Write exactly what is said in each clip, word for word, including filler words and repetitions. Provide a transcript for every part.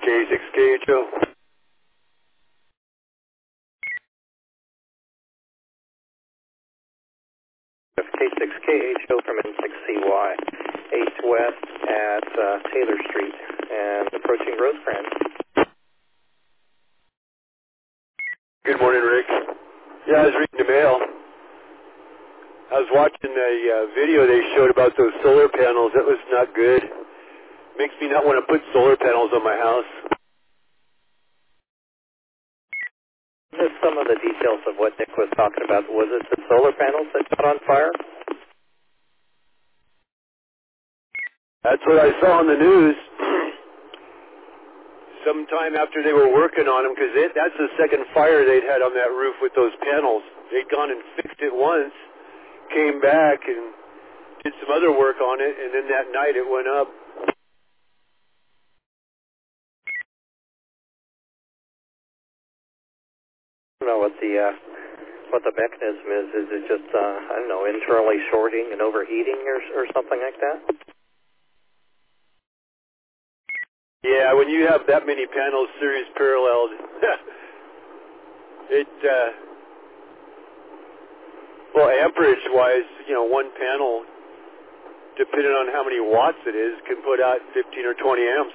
K six K H O. K six K H O from N six C Y, eight west at uh, Taylor Street and approaching Rosecrans. Good morning, Rick. Yeah, I was reading the mail. I was watching a uh, video they showed about those solar panels. That was not good. Makes me not want to put solar panels on my house. Just some of the details of what Nick was talking about. Was it the solar panels that got on fire? That's what I saw on the news. Sometime after they were working on them, because that's the second fire they'd had on that roof with those panels. They'd gone and fixed it once, came back and did some other work on it, and then that night it went up. I don't know what the uh, what the mechanism is. Is it just uh, I don't know, internally shorting and overheating or or something like that? Yeah, when you have that many panels series paralleled, it uh, well, amperage-wise, you know, one panel, depending on how many watts it is, can put out fifteen or twenty amps.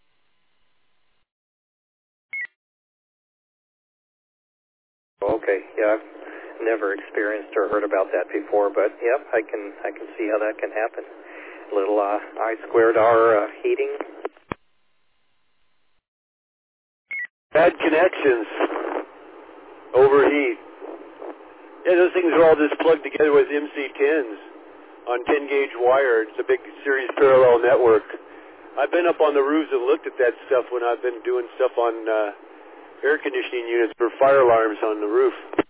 Okay, yeah, I've never experienced or heard about that before, but yep, I can I can see how that can happen. A little uh, I squared R uh, heating. Bad connections, overheat. Yeah, those things are all just plugged together with M C tens on ten gauge wire. It's a big series parallel network. I've been up on the roofs and looked at that stuff when I've been doing stuff on uh, air conditioning units for fire alarms on the roof.